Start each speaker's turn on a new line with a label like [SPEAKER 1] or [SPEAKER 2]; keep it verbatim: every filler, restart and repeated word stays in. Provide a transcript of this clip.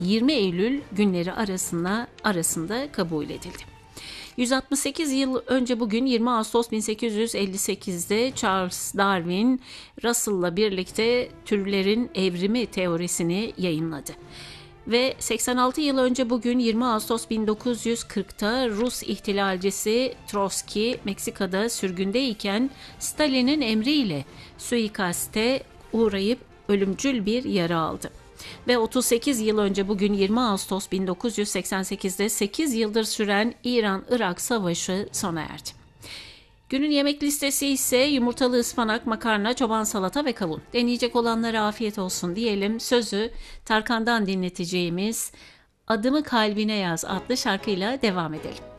[SPEAKER 1] yirmi Eylül günleri arasında arasında kabul edildi. yüz altmış sekiz yıl önce bugün yirmi Ağustos bin sekiz yüz elli sekizde Charles Darwin, Russell'la birlikte türlerin evrimi teorisini yayınladı. Ve seksen altı yıl önce bugün yirmi Ağustos bin dokuz yüz kırkta Rus ihtilalcisi Trotsky, Meksika'da sürgündeyken Stalin'in emriyle suikaste uğrayıp ölümcül bir yara aldı. Ve otuz sekiz yıl önce bugün yirmi Ağustos bin dokuz yüz seksen sekizde sekiz yıldır süren İran-Irak Savaşı sona erdi. Günün yemek listesi ise yumurtalı ıspanak, makarna, çoban salata ve kavun. Deneyecek olanlara afiyet olsun diyelim. Sözü Tarkan'dan dinleteceğimiz "Adımı Kalbine Yaz" adlı şarkıyla devam edelim.